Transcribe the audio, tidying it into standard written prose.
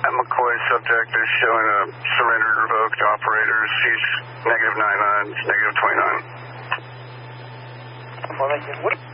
McCoy subject is showing a surrendered revoked operators. He's -99, -29. What